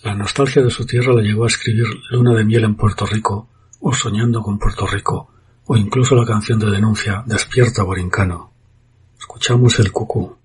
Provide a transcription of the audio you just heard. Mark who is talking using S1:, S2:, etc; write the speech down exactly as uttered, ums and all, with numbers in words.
S1: La nostalgia de su tierra le llevó a escribir Luna de miel en Puerto Rico, o Soñando con Puerto Rico, o incluso la canción de denuncia Despierta Borincano. Escuchamos el cucú.